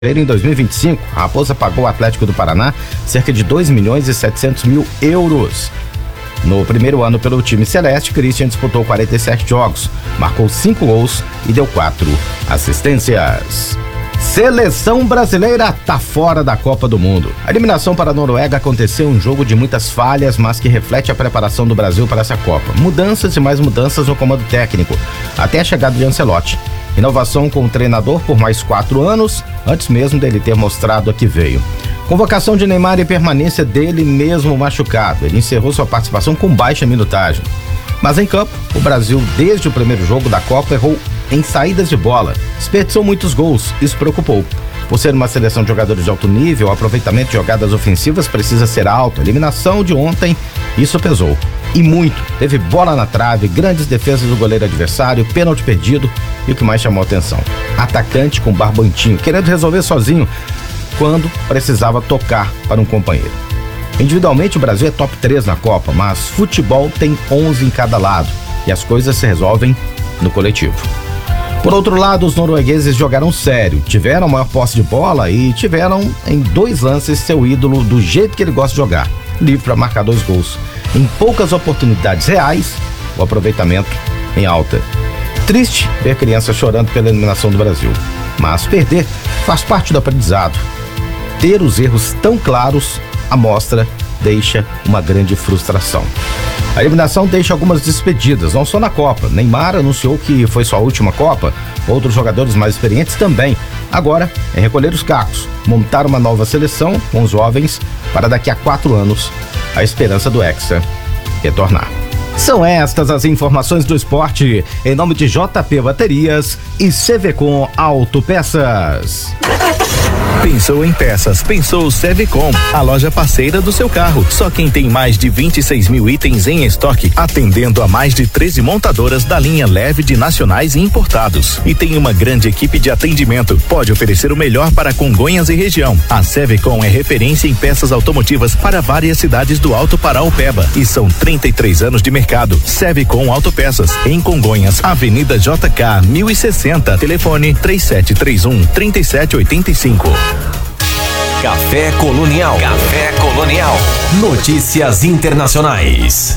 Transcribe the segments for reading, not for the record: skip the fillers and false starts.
Em 2025, a Raposa pagou ao Atlético do Paraná cerca de 2.700.000 euros. No primeiro ano pelo time celeste, Christian disputou 47 jogos, marcou 5 gols e deu 4 assistências. Seleção brasileira tá fora da Copa do Mundo. A eliminação para a Noruega aconteceu um jogo de muitas falhas, mas que reflete a preparação do Brasil para essa Copa. Mudanças e mais mudanças no comando técnico, até a chegada de Ancelotti. Inovação com o treinador por mais 4 anos, antes mesmo dele ter mostrado a que veio. Convocação de Neymar e permanência dele mesmo machucado. Ele encerrou sua participação com baixa minutagem. Mas em campo, o Brasil, desde o primeiro jogo da Copa, errou em saídas de bola, desperdiçou muitos gols, isso preocupou. Por ser uma seleção de jogadores de alto nível, o aproveitamento de jogadas ofensivas precisa ser alto. A eliminação de ontem, isso pesou. E muito. Teve bola na trave, grandes defesas do goleiro adversário, pênalti perdido e o que mais chamou a atenção: atacante com barbantinho, querendo resolver sozinho quando precisava tocar para um companheiro. Individualmente o Brasil é top 3 na Copa, mas futebol tem 11 em cada lado e as coisas se resolvem no coletivo. Por outro lado, os noruegueses jogaram sério, tiveram a maior posse de bola e tiveram em 2 lances seu ídolo do jeito que ele gosta de jogar, livre para marcar 2 gols. Em poucas oportunidades reais, o aproveitamento em alta. Triste ver crianças chorando pela eliminação do Brasil, mas perder faz parte do aprendizado. Ter os erros tão claros, a mostra deixa uma grande frustração. A eliminação deixa algumas despedidas, não só na Copa. Neymar anunciou que foi sua última Copa, outros jogadores mais experientes também. Agora é recolher os cacos, montar uma nova seleção com os jovens para daqui a 4 anos a esperança do Hexa retornar. São estas as informações do esporte, em nome de JP Baterias e CVCom Autopeças. Pensou em peças, pensou CVCom, a loja parceira do seu carro. Só quem tem mais de 26.000 itens em estoque, atendendo a mais de 13 montadoras da linha leve de nacionais e importados. E tem uma grande equipe de atendimento. Pode oferecer o melhor para Congonhas e região. A CVCom é referência em peças automotivas para várias cidades do Alto Paraopeba. E são 33 anos de mercado. CVCom Autopeças, em Congonhas, Avenida JK 1060, telefone 3731-3785. Café Colonial. Café Colonial. Notícias internacionais.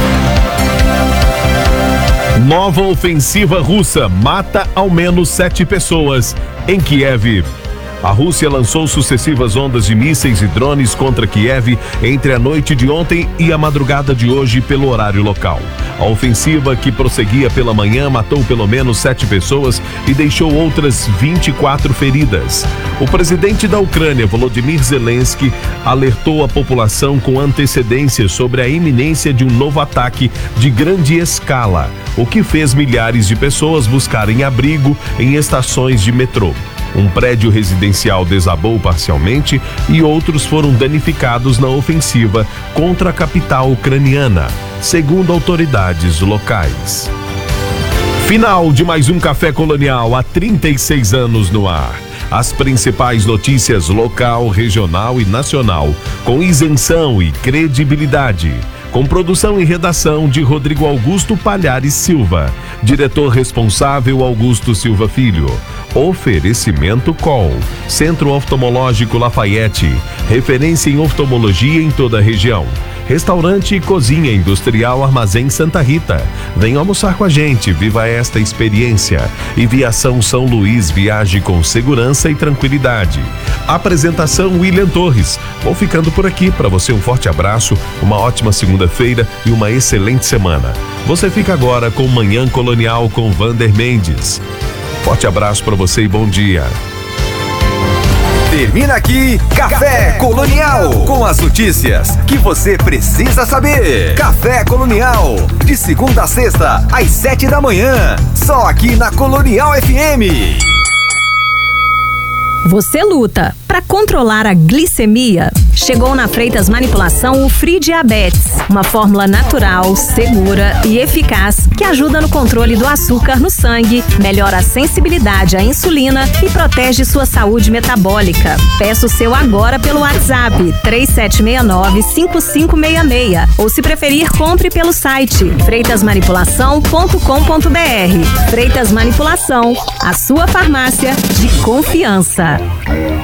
Nova ofensiva russa mata ao menos 7 pessoas em Kiev. A Rússia lançou sucessivas ondas de mísseis e drones contra Kiev entre a noite de ontem e a madrugada de hoje pelo horário local. A ofensiva, que prosseguia pela manhã, matou pelo menos 7 pessoas e deixou outras 24 feridas. O presidente da Ucrânia, Volodymyr Zelensky, alertou a população com antecedência sobre a iminência de um novo ataque de grande escala, o que fez milhares de pessoas buscarem abrigo em estações de metrô. Um prédio residencial desabou parcialmente e outros foram danificados na ofensiva contra a capital ucraniana, segundo autoridades locais. Final de mais um Café Colonial, há 36 anos no ar. As principais notícias local, regional e nacional, com isenção e credibilidade. Com produção e redação de Rodrigo Augusto Palhares Silva. Diretor responsável Augusto Silva Filho. Oferecimento Col, Centro Oftalmológico Lafayette, referência em oftalmologia em toda a região. Restaurante e Cozinha Industrial Armazém Santa Rita. Venha almoçar com a gente, viva esta experiência. E Viação São Luís, viaje com segurança e tranquilidade. Apresentação William Torres. Vou ficando por aqui, para você um forte abraço, uma ótima segunda-feira e uma excelente semana. Você fica agora com Manhã Colonial com Vander Mendes. Forte abraço para você e bom dia. Termina aqui Café Colonial, com as notícias que você precisa saber. Café Colonial, de segunda a sexta, às 7 da manhã, só aqui na Colonial FM. Você luta para controlar a glicemia? Chegou na Freitas Manipulação o Free Diabetes, uma fórmula natural, segura e eficaz que ajuda no controle do açúcar no sangue, melhora a sensibilidade à insulina e protege sua saúde metabólica. Peça o seu agora pelo WhatsApp 3769-5566 ou, se preferir, compre pelo site freitasmanipulação.com.br. Freitas Manipulação, a sua farmácia de confiança.